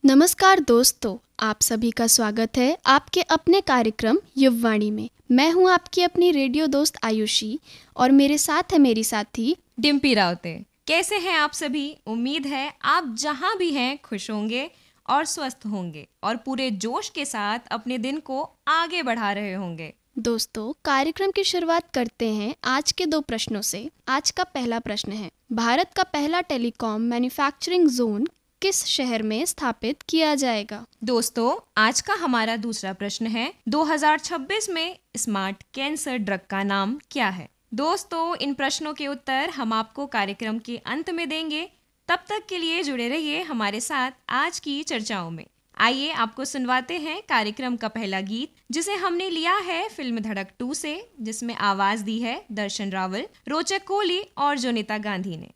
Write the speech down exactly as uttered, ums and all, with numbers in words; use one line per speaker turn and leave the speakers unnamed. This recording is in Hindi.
नमस्कार दोस्तों, आप सभी का स्वागत है आपके अपने कार्यक्रम युववाणी में। मैं हूं आपकी अपनी रेडियो दोस्त आयुषी और मेरे साथ है मेरी साथी
डिम्पी रावते। कैसे हैं आप सभी? उम्मीद है आप जहां भी हैं खुश होंगे और स्वस्थ होंगे और पूरे जोश के साथ अपने दिन को आगे बढ़ा रहे होंगे।
दोस्तों, कार्यक्रम की शुरुआत करते हैं आज के दो प्रश्नों से। आज का पहला प्रश्न है, भारत का पहला टेलीकॉम मैन्युफैक्चरिंग जोन किस शहर में स्थापित किया जाएगा?
दोस्तों, आज का हमारा दूसरा प्रश्न है, दो हज़ार छब्बीस में स्मार्ट कैंसर ड्रग का नाम क्या है? दोस्तों, इन प्रश्नों के उत्तर हम आपको कार्यक्रम के अंत में देंगे। तब तक के लिए जुड़े रहिए हमारे साथ आज की चर्चाओं में। आइए आपको सुनवाते हैं कार्यक्रम का पहला गीत, जिसे हमने लिया है फिल्म धड़क टू से, जिसमें आवाज दी है दर्शन रावल, रोचक कोहली और जोनिता गांधी ने।